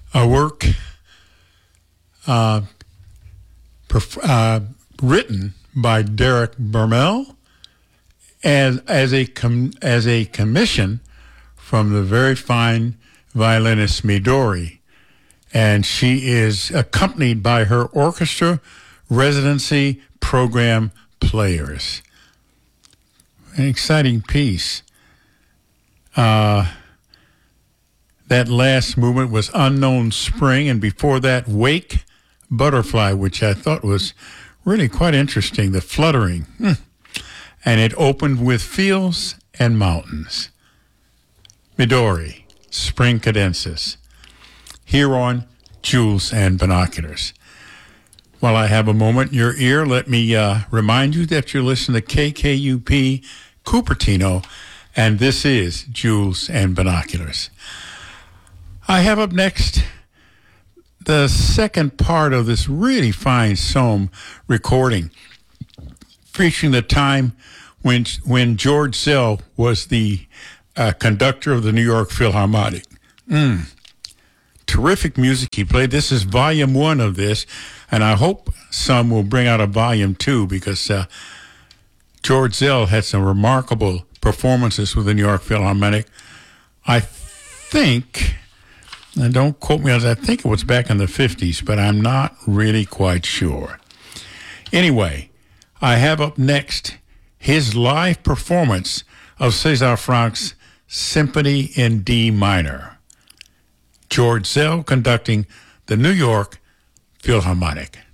a work written by Derek Bermel as a commission from the very fine violinist Midori. And she is accompanied by her orchestra residency program players. An exciting piece. That last movement was Unknown Spring, and before that, Wake Butterfly, which I thought was really quite interesting, the fluttering. And it opened with Fields and Mountains. Midori, Spring Cadences, here on Jewels and Binoculars. While I have a moment in your ear, let me remind you that you're listening to KKUP Cupertino, and this is Jewels and Binoculars. I have up next the second part of this really fine Somme recording, featuring the time when George Szell was the conductor of the New York Philharmonic. Terrific music he played. This is volume 1 of this, and I hope some will bring out a volume 2 because George Szell had some remarkable performances with the New York Philharmonic. I think, and don't quote me, I think it was back in the 50s, but I'm not really quite sure. Anyway, I have up next his live performance of César Franck's Symphony in D minor. George Szell conducting the New York Philharmonic.